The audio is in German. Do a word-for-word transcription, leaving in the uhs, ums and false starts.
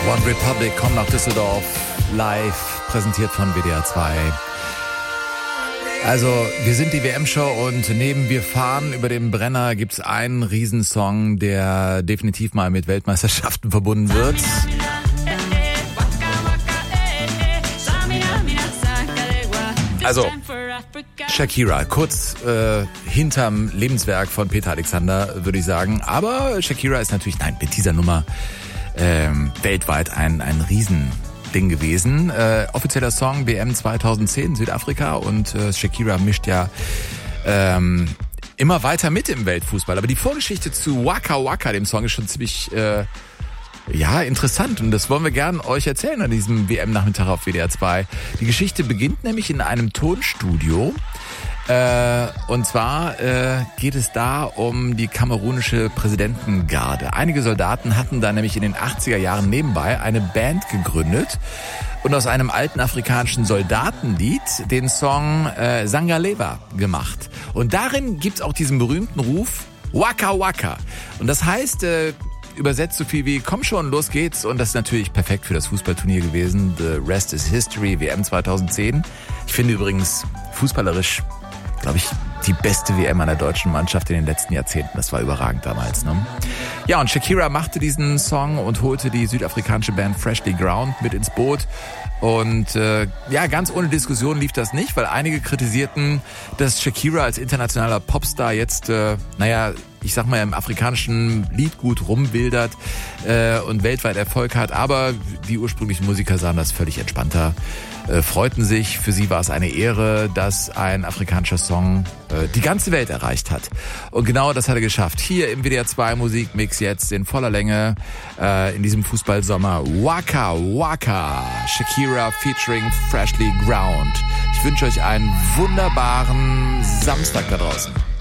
One Republic kommt nach Düsseldorf, live präsentiert von W D R zwei. Also, wir sind die W M-Show und neben Wir fahren über den Brenner gibt's einen Riesensong, der definitiv mal mit Weltmeisterschaften verbunden wird. Also, Shakira, kurz äh, hinterm Lebenswerk von Peter Alexander, würde ich sagen. Aber Shakira ist natürlich, nein, mit dieser Nummer ähm, weltweit ein, ein Riesending gewesen. Äh, offizieller Song W M zweitausendzehn Südafrika und äh, Shakira mischt ja ähm, immer weiter mit im Weltfußball. Aber die Vorgeschichte zu Waka Waka, dem Song, ist schon ziemlich äh, ja, interessant, und das wollen wir gern euch erzählen an diesem W M-Nachmittag auf W D R zwei. Die Geschichte beginnt nämlich in einem Tonstudio. Äh, und zwar äh, geht es da um die kamerunische Präsidentengarde. Einige Soldaten hatten da nämlich in den achtziger Jahren nebenbei eine Band gegründet und aus einem alten afrikanischen Soldatenlied den Song äh, Sangaleva gemacht. Und darin gibt's auch diesen berühmten Ruf Waka Waka. Und das heißt, äh, übersetzt so viel wie komm schon, los geht's. Und das ist natürlich perfekt für das Fußballturnier gewesen. The rest is history, W M zweitausendzehn. Ich finde übrigens fußballerisch, glaube ich, die beste W M einer deutschen Mannschaft in den letzten Jahrzehnten. Das war überragend damals, ne? Ja, und Shakira machte diesen Song und holte die südafrikanische Band Freshly Ground mit ins Boot. Und äh, ja, ganz ohne Diskussion lief das nicht, weil einige kritisierten, dass Shakira als internationaler Popstar jetzt, äh, naja, ich sag mal, im afrikanischen Liedgut rumwildert äh, und weltweit Erfolg hat. Aber die ursprünglichen Musiker sahen das völlig entspannter, äh, freuten sich. Für sie war es eine Ehre, dass ein afrikanischer Song äh, die ganze Welt erreicht hat. Und genau das hat er geschafft. Hier im W D R zwei Musikmix jetzt in voller Länge äh, in diesem Fußballsommer. Waka Waka, Shakira featuring Freshly Ground. Ich wünsche euch einen wunderbaren Samstag da draußen.